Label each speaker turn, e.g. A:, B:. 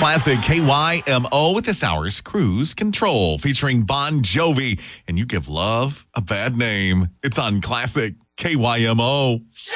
A: Classic KYMO with this hour's Cruise Control featuring Bon Jovi. And you give love a bad name. It's on Classic KYMO.